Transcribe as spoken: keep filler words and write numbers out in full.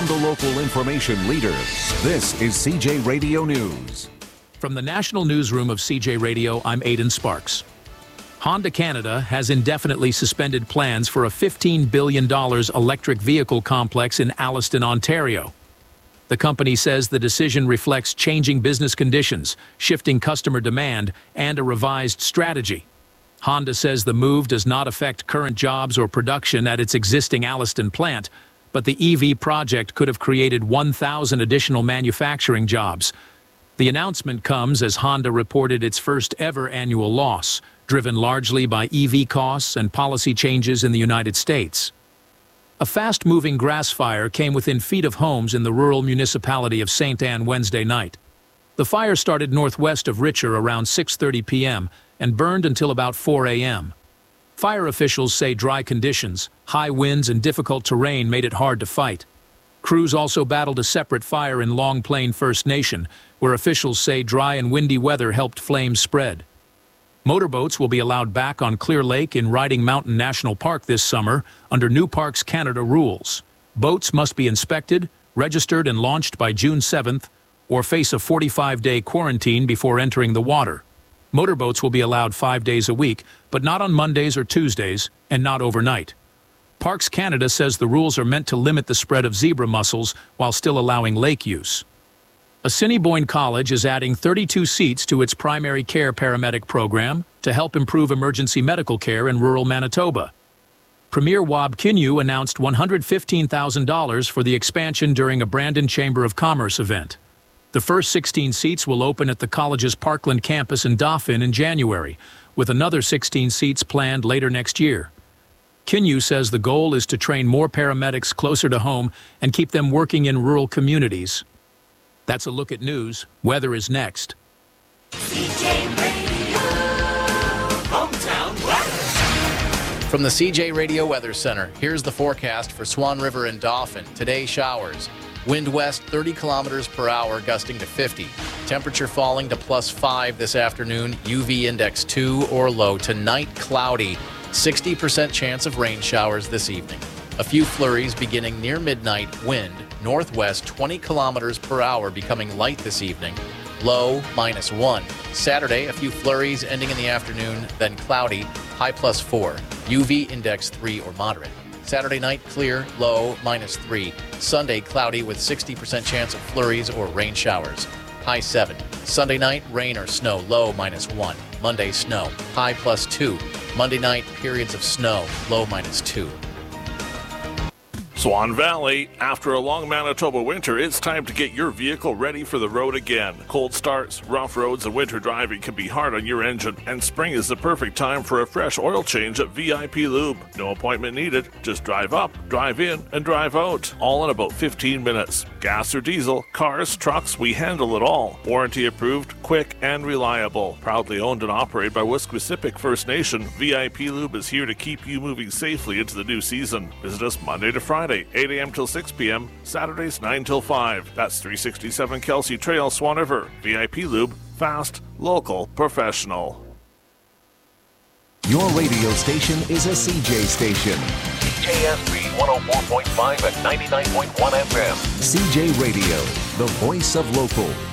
from the local information leader, this is C J Radio News. From the National Newsroom of C J Radio, I'm Aidan Sparks. Honda Canada has indefinitely suspended plans for a fifteen billion dollars electric vehicle complex in Alliston, Ontario. The company says the decision reflects changing business conditions, shifting customer demand, and a revised strategy. Honda says the move does not affect current jobs or production at its existing Alliston plant, but the E V project could have created one thousand additional manufacturing jobs. The announcement comes as Honda reported its first ever annual loss, driven largely by E V costs and policy changes in the United States. A fast-moving grass fire came within feet of homes in the rural municipality of Saint Anne Wednesday night. The fire started northwest of Richer around six thirty p m and burned until about four a m Fire officials say dry conditions, high winds, and difficult terrain made it hard to fight. Crews also battled a separate fire in Long Plain First Nation, where officials say dry and windy weather helped flames spread. Motorboats will be allowed back on Clear Lake in Riding Mountain National Park this summer under new Parks Canada rules. Boats must be inspected, registered, and launched by June seventh, or face a forty-five day quarantine before entering the water. Motorboats will be allowed five days a week, but not on Mondays or Tuesdays, and not overnight. Parks Canada says the rules are meant to limit the spread of zebra mussels while still allowing lake use. Assiniboine College is adding thirty-two seats to its primary care paramedic program to help improve emergency medical care in rural Manitoba. Premier Wab Kinew announced one hundred fifteen thousand dollars for the expansion during a Brandon Chamber of Commerce event. The first sixteen seats will open at the college's Parkland campus in Dauphin in January, with another sixteen seats planned later next year. Kinew says the goal is to train more paramedics closer to home and keep them working in rural communities. That's a look at news. Weather is next. C J Radio, hometown weather. From the C J Radio Weather Center, here's the forecast for Swan River and Dauphin. Today, showers. Wind west thirty kilometers per hour, gusting to fifty. Temperature falling to plus five this afternoon. U V index two or low. Tonight, cloudy. sixty percent chance of rain showers this evening. A few flurries beginning near midnight. Wind northwest twenty kilometers per hour, becoming light this evening. Low minus one. Saturday, a few flurries ending in the afternoon, then cloudy. High plus four. U V index three or moderate. Saturday night, clear, low, minus three. Sunday, cloudy with sixty percent chance of flurries or rain showers. High seven. Sunday night, rain or snow, low, minus one. Monday, snow, high plus two. Monday night, periods of snow, low, minus two. Swan Valley, after a long Manitoba winter, it's time to get your vehicle ready for the road again. Cold starts, rough roads, and winter driving can be hard on your engine, and spring is the perfect time for a fresh oil change at V I P Lube. No appointment needed. Just drive up, drive in, and drive out, all in about fifteen minutes. Gas or diesel, cars, trucks, we handle it all. Warranty approved, quick, and reliable. Proudly owned and operated by Wesquisipic First Nation, V I P Lube is here to keep you moving safely into the new season. Visit us Monday to Friday, eight a m till six p m, Saturdays nine till five. That's three sixty-seven Kelsey Trail, Swan River. V I P Lube, fast, local, professional. Your radio station is a C J station. C J S B one oh four point five and ninety-nine point one F M. C J Radio, the voice of local.